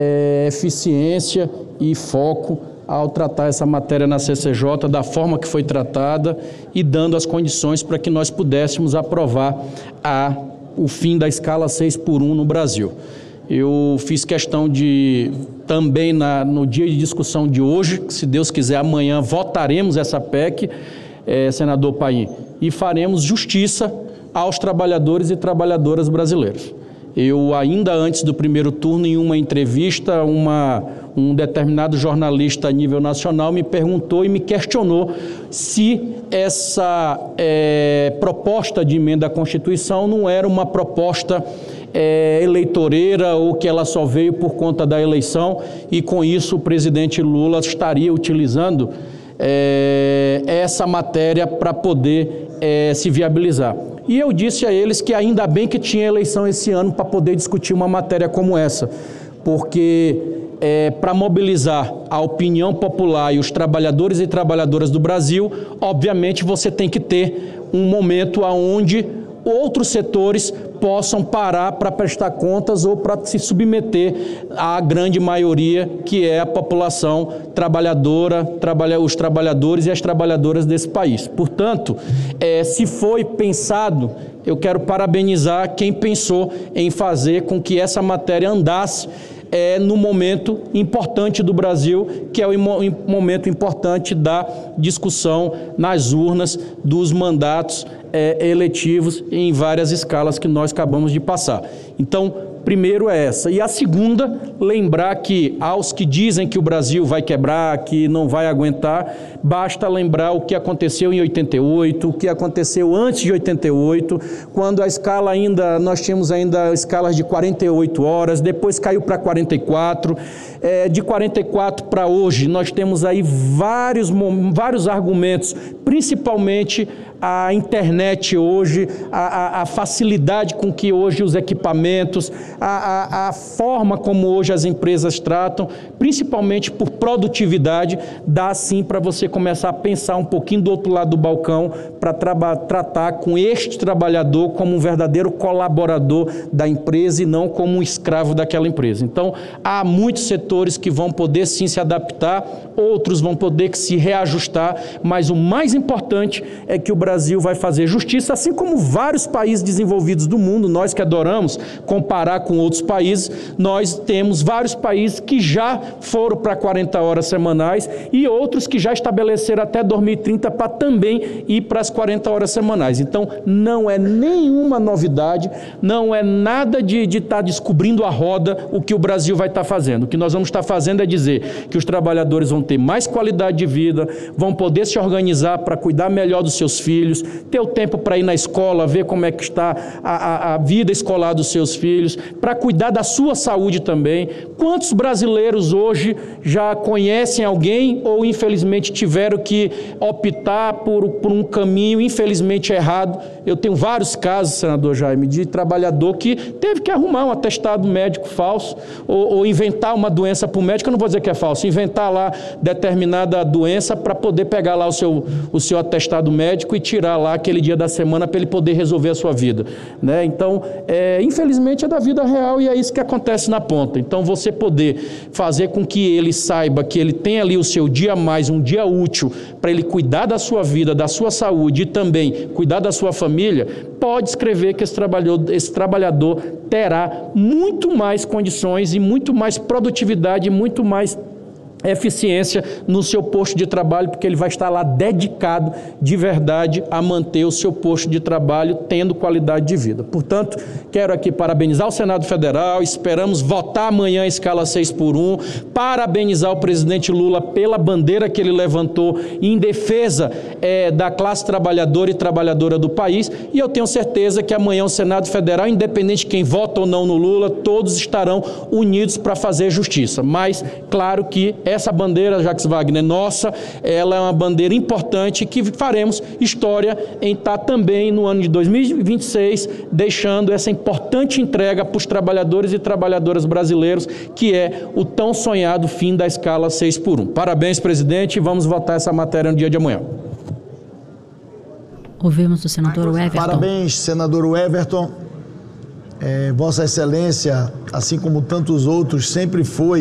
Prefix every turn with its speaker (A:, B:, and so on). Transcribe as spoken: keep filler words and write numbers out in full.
A: é, eficiência e foco ao tratar essa matéria na C C J da forma que foi tratada e dando as condições para que nós pudéssemos aprovar a, o fim da escala seis por um no Brasil. Eu fiz questão de, também na, no dia de discussão de hoje, se Deus quiser, amanhã votaremos essa P E C, é, senador Paim, e faremos justiça aos trabalhadores e trabalhadoras brasileiros. Eu, ainda antes do primeiro turno, em uma entrevista, uma, um determinado jornalista a nível nacional me perguntou e me questionou se essa é, proposta de emenda à Constituição não era uma proposta é, eleitoreira ou que ela só veio por conta da eleição e, com isso, o presidente Lula estaria utilizando é, essa matéria para poder é, se viabilizar. E eu disse a eles que ainda bem que tinha eleição esse ano para poder discutir uma matéria como essa, porque é, para mobilizar a opinião popular e os trabalhadores e trabalhadoras do Brasil, obviamente você tem que ter um momento onde outros setores possam parar para prestar contas ou para se submeter à grande maioria, que é a população trabalhadora, trabalha, os trabalhadores e as trabalhadoras desse país. Portanto, é, se foi pensado, eu quero parabenizar quem pensou em fazer com que essa matéria andasse é, no momento importante do Brasil, que é o momento importante da discussão nas urnas dos mandatos é, eletivos em várias escalas que nós acabamos de passar. Então, primeiro é essa. E a segunda, lembrar que aos que dizem que o Brasil vai quebrar, que não vai aguentar, basta lembrar o que aconteceu em oitenta e oito, o que aconteceu antes de oitenta e oito, quando a escala ainda, nós tínhamos ainda escalas de quarenta e oito horas, depois caiu para quarenta e quatro, é, de quarenta e quatro para hoje, nós temos aí vários, vários argumentos, principalmente a internet hoje, a, a, a facilidade com que hoje os equipamentos, a, a, a forma como hoje as empresas tratam, principalmente por produtividade, dá sim para você começar a pensar um pouquinho do outro lado do balcão para tra tratar com este trabalhador como um verdadeiro colaborador da empresa e não como um escravo daquela empresa. Então, há muitos setores que vão poder sim se adaptar, outros vão poder se reajustar, mas o mais importante é que o Brasil Brasil vai fazer justiça, assim como vários países desenvolvidos do mundo. Nós que adoramos comparar com outros países, nós temos vários países que já foram para quarenta horas semanais e outros que já estabeleceram até dois mil e trinta para também ir para as quarenta horas semanais. Então, não é nenhuma novidade, não é nada de estar tá descobrindo a roda o que o Brasil vai estar tá fazendo. O que nós vamos estar tá fazendo é dizer que os trabalhadores vão ter mais qualidade de vida, vão poder se organizar para cuidar melhor dos seus filhos, ter o tempo para ir na escola, ver como é que está a, a, a vida escolar dos seus filhos, para cuidar da sua saúde também. Quantos brasileiros hoje já conhecem alguém ou infelizmente tiveram que optar por, por um caminho infelizmente errado? Eu tenho vários casos, senador Jaime, de trabalhador que teve que arrumar um atestado médico falso ou, ou inventar uma doença para o médico, eu não vou dizer que é falso, inventar lá determinada doença para poder pegar lá o seu, o seu atestado médico e tirar lá aquele dia da semana para ele poder resolver a sua vida, né? Então, é, infelizmente é da vida real e é isso que acontece na ponta. Então, você poder fazer com que ele saiba que ele tem ali o seu dia a mais, um dia útil, para ele cuidar da sua vida, da sua saúde e também cuidar da sua família, pode escrever que esse trabalhador, esse trabalhador terá muito mais condições e muito mais produtividade, muito mais eficiência no seu posto de trabalho, porque ele vai estar lá dedicado de verdade a manter o seu posto de trabalho tendo qualidade de vida. Portanto, quero aqui parabenizar o Senado Federal, esperamos votar amanhã a escala seis por um, parabenizar o presidente Lula pela bandeira que ele levantou em defesa é, da classe trabalhadora e trabalhadora do país, e eu tenho certeza que amanhã o Senado Federal, independente de quem vota ou não no Lula, todos estarão unidos para fazer justiça. Mas, claro que essa bandeira, Jacques Wagner, nossa, ela é uma bandeira importante que faremos história em estar também no ano de dois mil e vinte e seis, deixando essa importante entrega para os trabalhadores e trabalhadoras brasileiros, que é o tão sonhado fim da escala seis por um. Parabéns, presidente, e vamos votar essa matéria no dia de amanhã.
B: Ouvimos o senador Everton.
C: Parabéns, senador Everton.
B: É, Vossa Excelência, assim como tantos outros, sempre foi